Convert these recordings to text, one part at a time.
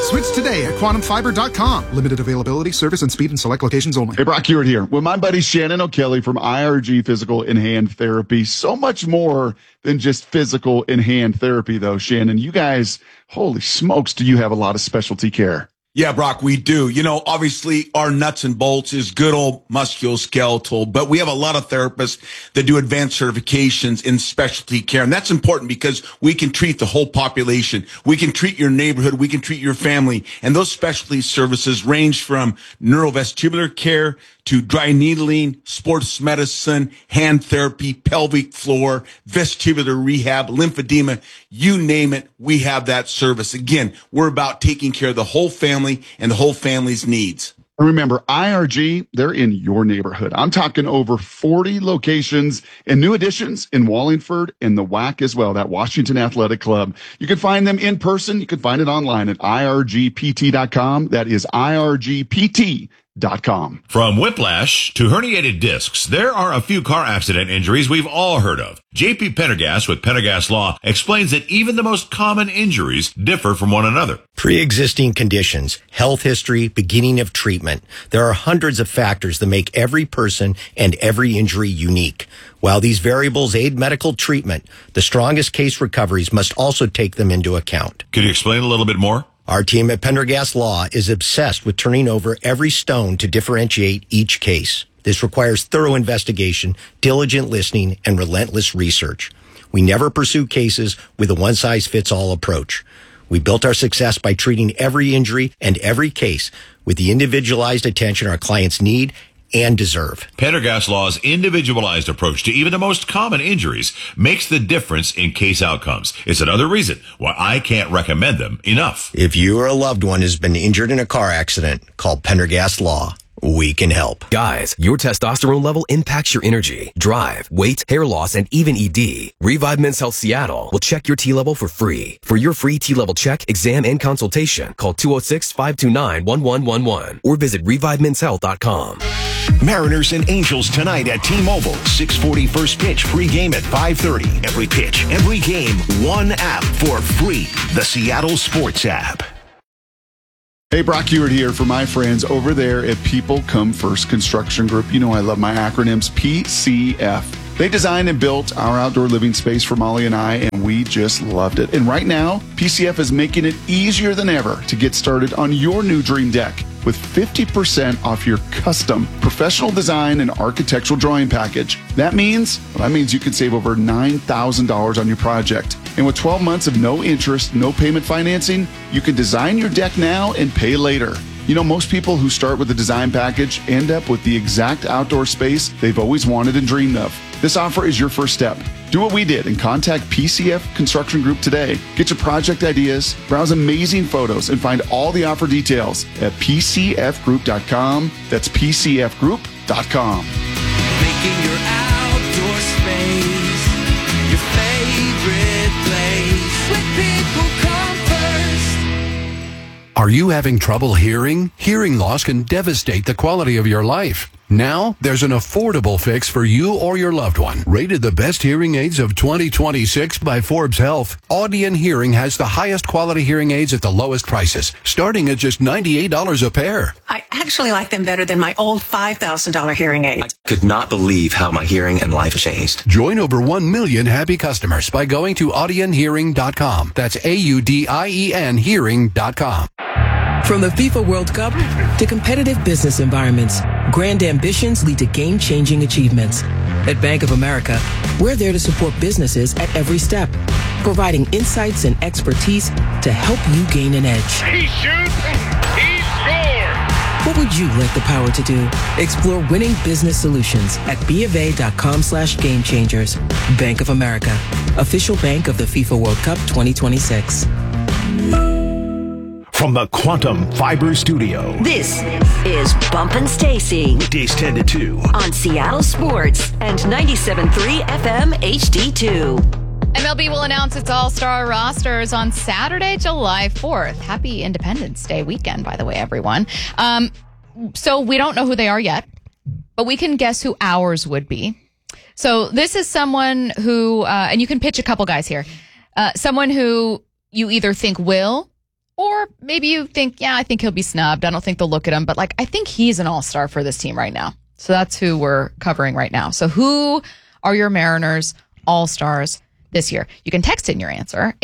Switch today at quantumfiber.com. Limited availability, service and speed in select locations only. Hey, Brock Hewitt here with my buddy Shannon O'Kelly from IRG Physical and Hand Therapy. So much more than just physical and hand therapy, though, Shannon. You guys, holy smokes, do you have a lot of specialty care? Yeah, Brock, we do. You know, obviously our nuts and bolts is good old musculoskeletal, but we have a lot of therapists that do advanced certifications in specialty care. And that's important because we can treat the whole population. We can treat your neighborhood. We can treat your family. And those specialty services range from neurovestibular care to dry needling, sports medicine, hand therapy, pelvic floor, vestibular rehab, lymphedema, you name it, we have that service. Again, we're about taking care of the whole family and the whole family's needs. Remember, IRG, they're in your neighborhood. I'm talking over 40 locations and new additions in Wallingford and the WAC as well, that Washington Athletic Club. You can find them in person. You can find it online at irgpt.com. That is irgpt.com. From whiplash to herniated discs, there are a few car accident injuries we've all heard of. JP Pendergast with Pendergast Law explains that even the most common injuries differ from one another. Pre-existing conditions, health history, beginning of treatment. There are hundreds of factors that make every person and every injury unique. While these variables aid medical treatment, the strongest case recoveries must also take them into account. Could you explain a little bit more? Our team at Pendergast Law is obsessed with turning over every stone to differentiate each case. This requires thorough investigation, diligent listening, and relentless research. We never pursue cases with a one-size-fits-all approach. We built our success by treating every injury and every case with the individualized attention our clients need and deserve. Pendergast Law's individualized approach to even the most common injuries makes the difference in case outcomes. It's another reason why I can't recommend them enough. If you or a loved one has been injured in a car accident, call Pendergast Law. We can help. Guys, your testosterone level impacts your energy, drive, weight, hair loss, and even ED. Revive Men's Health Seattle will check your T level for free. For your free T level check, exam, and consultation, call 206-529-1111 or visit revivemenshealth.com. Mariners and Angels tonight at T-Mobile. 6:40 first pitch, pregame at 5:30. Every pitch, every game, one app for free. The Seattle Sports app. Hey, Brock Hewitt here for my friends over there at People Come First Construction Group. You know I love my acronyms, PCF. They designed and built our outdoor living space for Molly and I, and we just loved it. And right now, PCF is making it easier than ever to get started on your new dream deck with 50% off your custom professional design and architectural drawing package. That means you can save over $9,000 on your project. And with 12 months of no interest, no payment financing, you can design your deck now and pay later. You know, most people who start with a design package end up with the exact outdoor space they've always wanted and dreamed of. This offer is your first step. Do what we did and contact PCF Construction Group today. Get your project ideas, browse amazing photos, and find all the offer details at pcfgroup.com. That's pcfgroup.com. Making your outdoor space your favorite place. With People Come First. Are you having trouble hearing? Hearing loss can devastate the quality of your life. Now, there's an affordable fix for you or your loved one. Rated the best hearing aids of 2026 by Forbes Health, Audion Hearing has the highest quality hearing aids at the lowest prices, starting at just $98 a pair. I actually like them better than my old $5,000 hearing aid. I could not believe how my hearing and life changed. Join over 1 million happy customers by going to audionhearing.com. That's AUDIEN hearing.com. From the FIFA World Cup to competitive business environments, grand ambitions lead to game-changing achievements. At Bank of America, we're there to support businesses at every step, providing insights and expertise to help you gain an edge. He shoots, he scores! What would you like the power to do? Explore winning business solutions at BofA.com/gamechangers. Bank of America, official bank of the FIFA World Cup 2026. From the Quantum Fiber Studio. This is Bumpin' Stacy. Weekdays 10 to 2. On Seattle Sports and 97.3 FM HD2. MLB will announce its all-star rosters on Saturday, July 4th. Happy Independence Day weekend, by the way, everyone. So we don't know who they are yet, but we can guess who ours would be. So this is someone who, and you can pitch a couple guys here, someone who you either think will Or maybe you think, yeah, I think he'll be snubbed. I don't think they'll look at him, but I think he's an all-star for this team right now. So that's who we're covering right now. So who are your Mariners all-stars this year? You can text in your answer,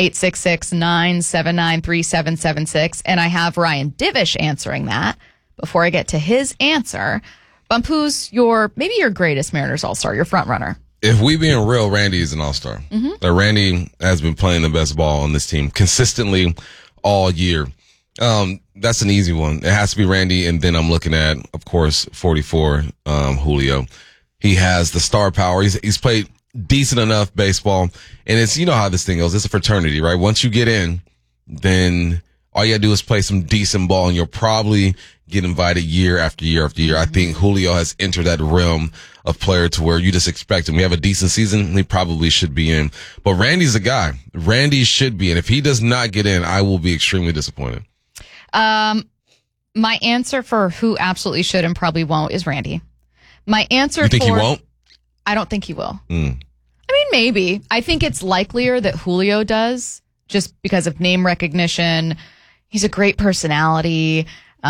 866-979-3776. And I have Ryan Divish answering that. Before I get to his answer, Bump, who's maybe your greatest Mariners all-star, your front runner? If we being real, Randy is an all-star. Mm-hmm. Randy has been playing the best ball on this team consistently all year. That's an easy one. It has to be Randy, and then I'm looking at, of course, 44, Julio. He has the star power. He's played decent enough baseball, and it's, you know how this thing goes. It's a fraternity, right? Once you get in, then all you gotta do is play some decent ball, and you'll probably get invited year after year after year. I think Julio has entered that realm of player to where you just expect him. We have a decent season, he probably should be in. But Randy's a guy. Randy should be in. If he does not get in, I will be extremely disappointed. My answer for who absolutely should and probably won't is Randy. My answer You think he won't? I don't think he will. I mean, maybe. I think it's likelier that Julio does just because of name recognition. He's a great personality.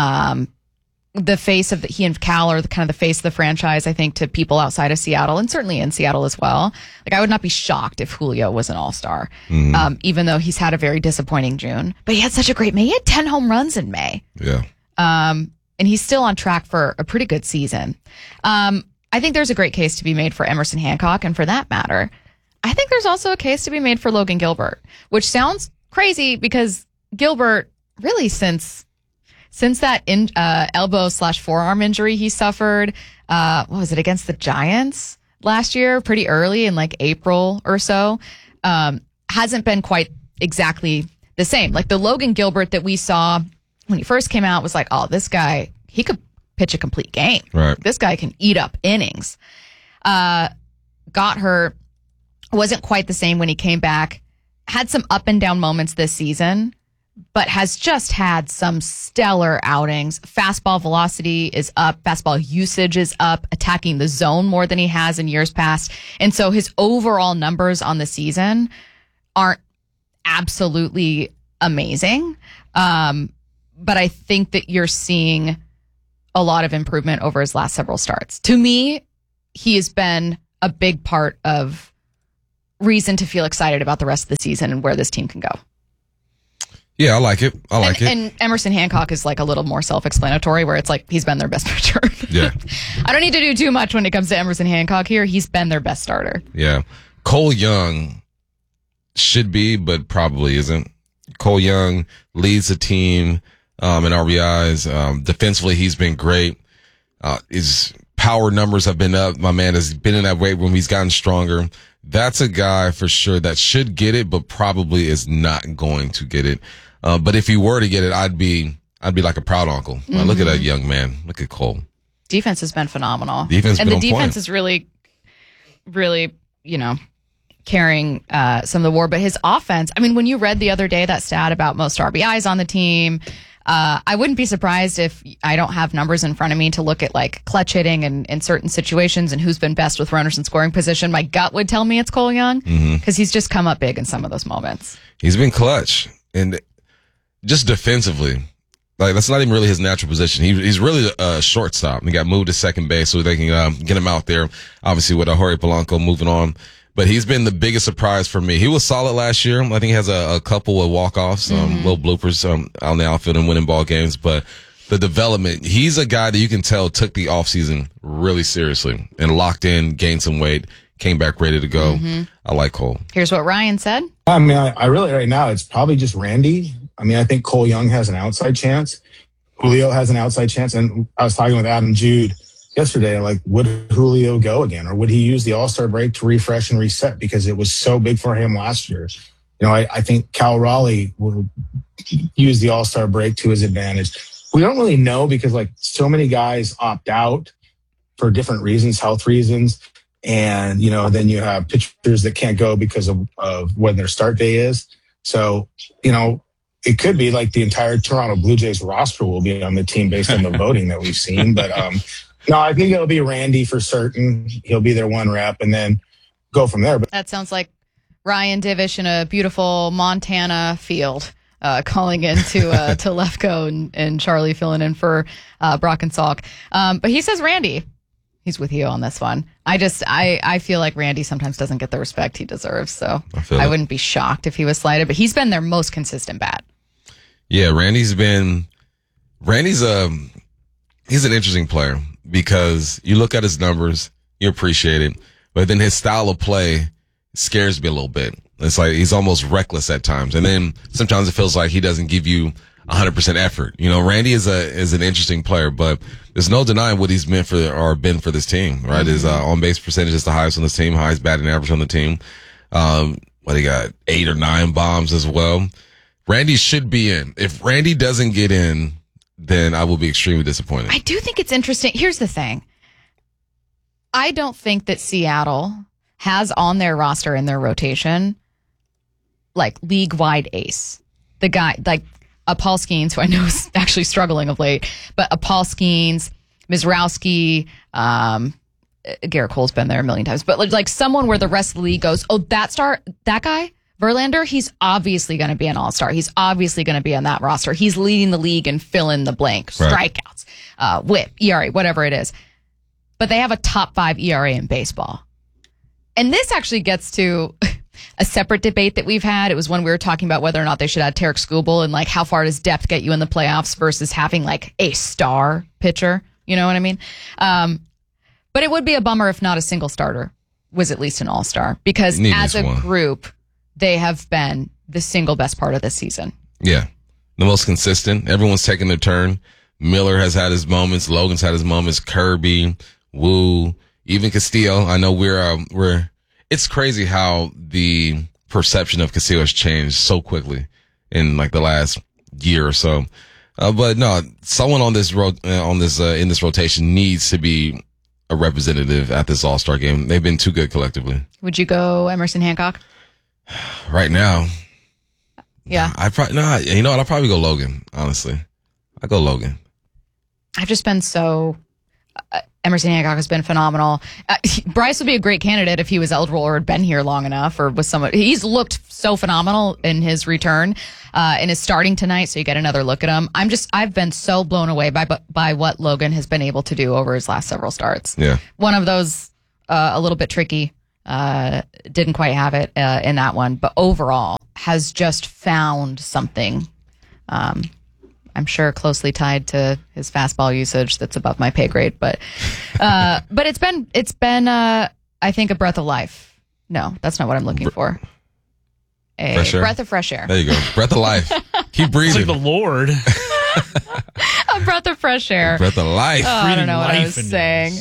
The face of he and Cal are kind of the face of the franchise, I think, to people outside of Seattle and certainly in Seattle as well. I would not be shocked if Julio was an all-star, even though he's had a very disappointing June. But he had such a great May. He had 10 home runs in May. Yeah. And he's still on track for a pretty good season. I think there's a great case to be made for Emerson Hancock. And for that matter, I think there's also a case to be made for Logan Gilbert, which sounds crazy because Gilbert really since that elbow/forearm injury he suffered, what was it, against the Giants last year, pretty early in April or so, hasn't been quite exactly the same. The Logan Gilbert that we saw when he first came out was oh, this guy, he could pitch a complete game. Right. This guy can eat up innings. Got hurt, wasn't quite the same when he came back, had some up and down moments this season, but has just had some stellar outings. Fastball velocity is up. Fastball usage is up, attacking the zone more than he has in years past. And so his overall numbers on the season aren't absolutely amazing. But I think that you're seeing a lot of improvement over his last several starts. To me, he has been a big part of reason to feel excited about the rest of the season and where this team can go. Yeah, I like it. And Emerson Hancock is a little more self-explanatory, where it's he's been their best pitcher. Yeah. I don't need to do too much when it comes to Emerson Hancock here. He's been their best starter. Yeah. Cole Young should be, but probably isn't. Cole Young leads the team in RBIs. Defensively, he's been great. His power numbers have been up. My man has been in that weight room. He's gotten stronger. That's a guy for sure that should get it, but probably is not going to get it. But if he were to get it, I'd be like a proud uncle. Look at that young man. Look at Cole. Defense has been phenomenal. The defense is really, carrying some of the war. But his offense, when you read the other day that stat about most RBIs on the team, I wouldn't be surprised if I don't have numbers in front of me to look at clutch hitting and in certain situations and who's been best with runners in scoring position. My gut would tell me it's Cole Young because he's just come up big in some of those moments. He's been clutch, and just defensively, that's not even really his natural position. He's really a shortstop. He got moved to second base so they can get him out there. Obviously with Jorge Polanco moving on. But he's been the biggest surprise for me. He was solid last year. I think he has a couple of walk-offs, little bloopers out in the outfield and winning ball games. But the development, he's a guy that you can tell took the offseason really seriously and locked in, gained some weight, came back ready to go. I like Cole. Here's what Ryan said. I really, right now, it's probably just Randy. I think Cole Young has an outside chance. Julio has an outside chance. And I was talking with Adam Jude yesterday, would Julio go again, or would he use the All-Star break to refresh and reset because it was so big for him last year? I think Cal Raleigh will use the All-Star break to his advantage. We don't really know because so many guys opt out for different reasons, health reasons. And, then you have pitchers that can't go because of when their start day is. So, it could be the entire Toronto Blue Jays roster will be on the team based on the voting that we've seen. But, no, I think it'll be Randy for certain. He'll be their one rep and then go from there. But that sounds like Ryan Divish in a beautiful Montana field. calling in to Lefko and Charlie filling in for Brock and Salk. But he says Randy. He's with you on this one. I feel like Randy sometimes doesn't get the respect he deserves, so I wouldn't be shocked if he was slighted, but he's been their most consistent bat. Yeah, he's an interesting player because you look at his numbers, you appreciate it, but then his style of play scares me a little bit. It's like he's almost reckless at times, and then sometimes it feels like he doesn't give you 100% effort. Randy is an interesting player, but there's no denying what he's meant for or been for this team, right? His on base percentage is the highest on this team, highest batting average on the team. He got 8 or 9 bombs as well. Randy should be in. If Randy doesn't get in, then I will be extremely disappointed. I do think it's interesting. Here's the thing. I don't think that Seattle has on their roster in their rotation like league-wide ace. The guy, like, Paul Skeens, who I know is actually struggling of late, but Paul Skeens, Mizrowski, Garrett Cole's been there a million times, but like someone where the rest of the league goes, oh, that guy, Verlander, he's obviously going to be an all-star. He's obviously going to be on that roster. He's leading the league and fill in the blank. Right. Strikeouts, whip, ERA, whatever it is. But they have a top 5 ERA in baseball. And this actually gets to a separate debate that we've had. It was when we were talking about whether or not they should add Tarek Skubal and like how far does depth get you in the playoffs versus having like a star pitcher. You know what I mean? But it would be a bummer if not a single starter was at least an all-star because as a group, they have been the single best part of this season. Yeah. The most consistent. Everyone's taking their turn. Miller has had his moments. Logan's had his moments. Kirby, Wu, even Castillo. I know it's crazy how the perception of Castillo has changed so quickly in like the last year or so. But no, someone in this rotation needs to be a representative at this All-Star game. They've been too good collectively. Would you go Emerson Hancock? Right now. Yeah. I'll probably go Logan, honestly. I go Logan. I've just been Emerson Hancock has been phenomenal. Bryce would be a great candidate if he was eligible or had been here long enough or was someone. He's looked so phenomenal in his return and is starting tonight, so you get another look at him. I've been so blown away by what Logan has been able to do over his last several starts. Yeah. One of those a little bit tricky. Didn't quite have it in that one, but overall has just found something. I'm sure closely tied to his fastball usage that's above my pay grade, but it's been I think a breath of life. No, that's not what I'm looking for. A breath of fresh air. There you go. Breath of life. Keep breathing. It's like the Lord. A breath of fresh air. Breath of life. I don't know what I was saying.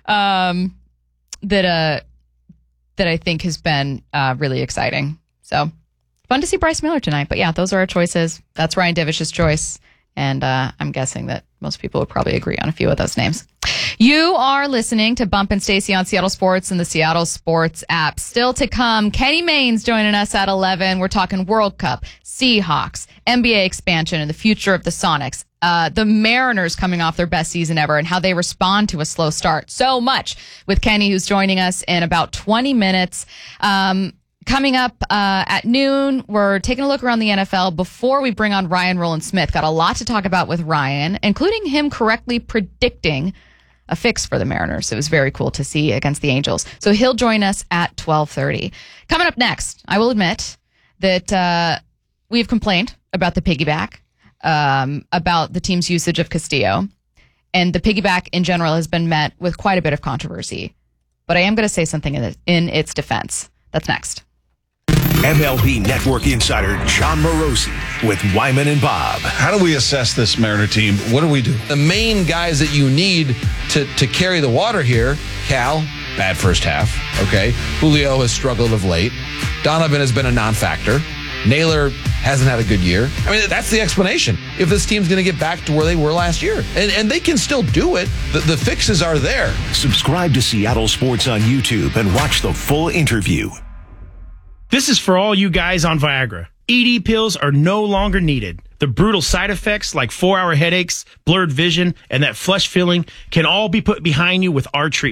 That I think has been really exciting. So fun to see Bryce Miller tonight. But yeah, those are our choices. That's Ryan Divish's choice. And I'm guessing that most people would probably agree on a few of those names. You are listening to Bump and Stacy on Seattle Sports and the Seattle Sports app. Still to come, Kenny Mayne's joining us at 11. We're talking World Cup, Seahawks, NBA expansion, and the future of the Sonics. The Mariners coming off their best season ever and how they respond to a slow start. So much with Kenny, who's joining us in about 20 minutes. Coming up at noon, we're taking a look around the NFL before we bring on Ryan Rowland-Smith. Got a lot to talk about with Ryan, including him correctly predicting a fix for the Mariners. It was very cool to see against the Angels. So he'll join us at 12:30. Coming up next, I will admit that we've complained about the piggyback, about the team's usage of Castillo, and the piggyback in general has been met with quite a bit of controversy. But I am going to say something in its defense. That's next. MLB Network insider John Morosi with Wyman and Bob. How do we assess this Mariner team? What do we do? The main guys that you need to carry the water here, Cal, bad first half, okay. Julio has struggled of late. Donovan has been a non-factor. Naylor hasn't had a good year. I mean, that's the explanation. If this team's going to get back to where they were last year. And they can still do it. The fixes are there. Subscribe to Seattle Sports on YouTube and watch the full interview. This is for all you guys on Viagra. ED pills are no longer needed. The brutal side effects like 4-hour headaches, blurred vision, and that flush feeling can all be put behind you with our treatment.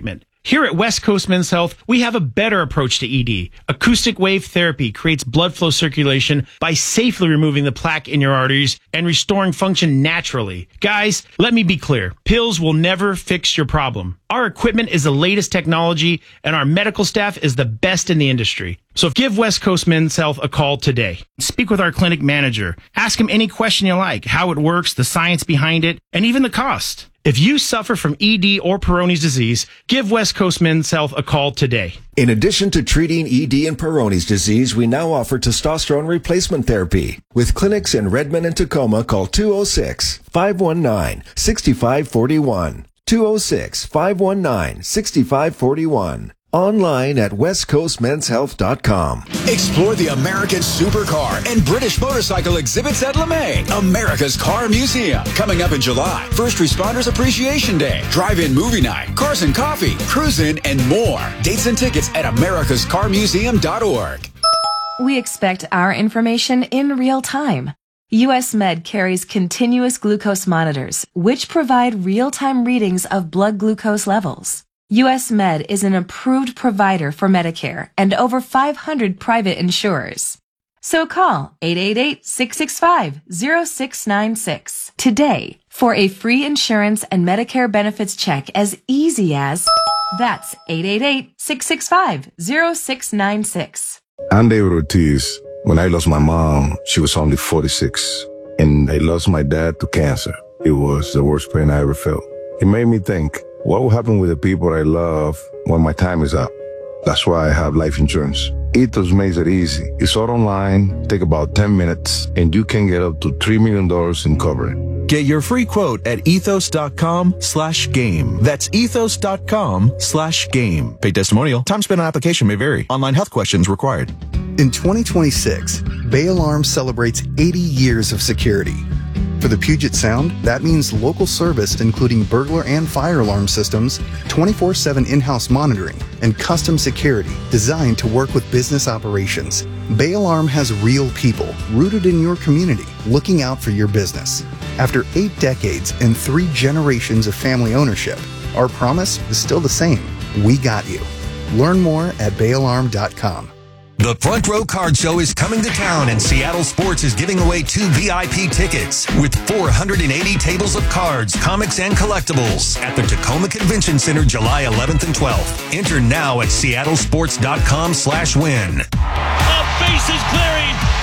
Here at West Coast Men's Health, we have a better approach to ED. Acoustic wave therapy creates blood flow circulation by safely removing the plaque in your arteries and restoring function naturally. Guys, let me be clear. Pills will never fix your problem. Our equipment is the latest technology, and our medical staff is the best in the industry. So give West Coast Men's Health a call today. Speak with our clinic manager. Ask him any question you like, how it works, the science behind it, and even the cost. If you suffer from ED or Peyronie's disease, give West Coast Men's Health a call today. In addition to treating ED and Peyronie's disease, we now offer testosterone replacement therapy. With clinics in Redmond and Tacoma, call 206-519-6541. 206-519-6541. Online at westcoastmenshealth.com. Explore the American Supercar and British Motorcycle exhibits at LeMay, America's Car Museum. Coming up in July, First Responders Appreciation Day, Drive-In Movie Night, Cars and Coffee, Cruisin', and more. Dates and tickets at americascarmuseum.org. We expect our information in real time. US Med carries continuous glucose monitors, which provide real-time readings of blood glucose levels. US Med is an approved provider for Medicare and over 500 private insurers. So call 888-665-0696 today for a free insurance and Medicare benefits check as easy as... That's 888-665-0696. I'm David Ortiz. When I lost my mom, she was only 46. And I lost my dad to cancer. It was the worst pain I ever felt. It made me think, what will happen with the people I love when my time is up? That's why I have life insurance. Ethos makes it easy. It's all online, take about 10 minutes, and you can get up to $3 million in coverage. Get your free quote at ethos.com/game. That's ethos.com/game. Paid testimonial. Time spent on application may vary. Online health questions required. In 2026, Bay Alarm celebrates 80 years of security. For the Puget Sound, that means local service including burglar and fire alarm systems, 24/7 in-house monitoring, and custom security designed to work with business operations. Bay Alarm has real people rooted in your community looking out for your business. After 8 decades and 3 generations of family ownership, our promise is still the same. We got you. Learn more at bayalarm.com. The Front Row Card Show is coming to town, and Seattle Sports is giving away 2 VIP tickets with 480 tables of cards, comics, and collectibles at the Tacoma Convention Center July 11th and 12th. Enter now at seattlesports.com/win. A base is clearing.